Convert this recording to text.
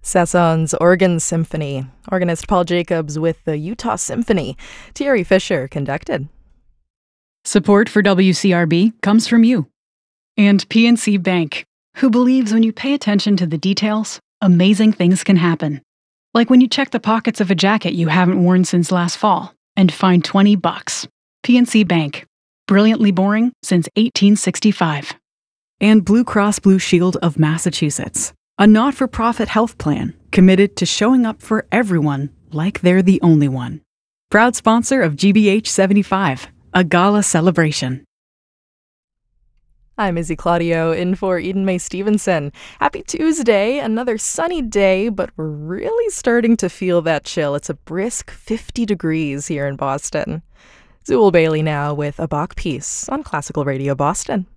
Sasson's Organ Symphony. Organist Paul Jacobs with the Utah Symphony. Thierry Fisher conducted. Support for WCRB comes from you. And PNC Bank, who believes when you pay attention to the details, amazing things can happen. Like when you check the pockets of a jacket you haven't worn since last fall and find $20. PNC Bank. Brilliantly boring since 1865. And Blue Cross Blue Shield of Massachusetts, a not-for-profit health plan committed to showing up for everyone like they're the only one. Proud sponsor of GBH 75, a gala celebration. I'm Izzy Claudio, in for Eden May Stevenson. Happy Tuesday, another sunny day, but we're really starting to feel that chill. It's a brisk 50 degrees here in Boston. Zool Bailey now with a Bach piece on Classical Radio Boston.